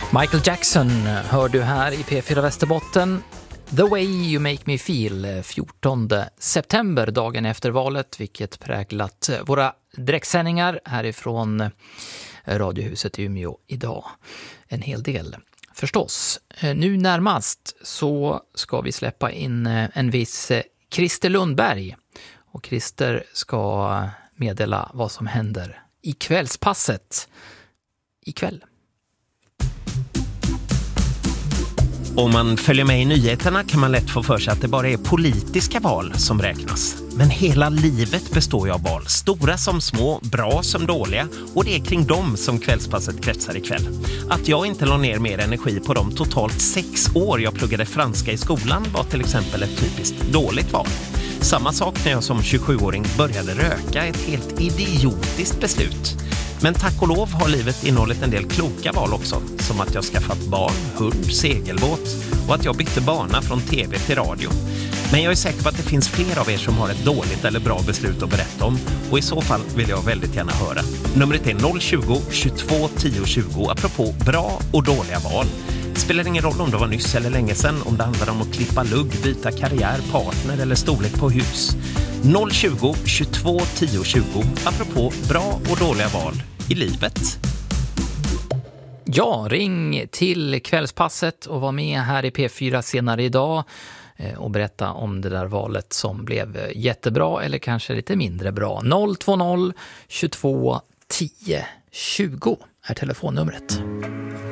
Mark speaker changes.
Speaker 1: Michael Jackson hör du här i P4 Västerbotten. The Way You Make Me Feel, 14 september, dagen efter valet, vilket präglat våra direktsändningar härifrån Radiohuset i Umeå idag. En hel del förstås. Nu närmast så ska vi släppa in en viss Christer Lundberg. Och Christer ska meddela vad som händer i kvällspasset ikväll.
Speaker 2: Om man följer med i nyheterna kan man lätt få för sig att det bara är politiska val som räknas. Men hela livet består ju av val, stora som små, bra som dåliga, och det är kring dem som kvällspasset kretsar ikväll. Att jag inte la ner mer energi på de totalt 6 år jag pluggade franska i skolan var till exempel ett typiskt dåligt val. Samma sak när jag som 27-åring började röka, ett helt idiotiskt beslut. Men tack och lov har livet innehållit en del kloka val också, som att jag skaffat barn, hund, segelbåt och att jag bytte bana från tv till radio. Men jag är säker på att det finns fler av er som har ett dåligt eller bra beslut att berätta om, och i så fall vill jag väldigt gärna höra. Numret är 020 22 10 20 apropå bra och dåliga val. Spelar ingen roll om det var nyss eller länge sedan, om det handlar om att klippa lugg, byta karriär, partner eller storlek på hus. 020 22 10 20 apropå bra och dåliga val i livet.
Speaker 1: Ja, ring till kvällspasset och var med här i P4 senare idag och berätta om det där valet som blev jättebra eller kanske lite mindre bra. 020 22 10 20 är telefonnumret.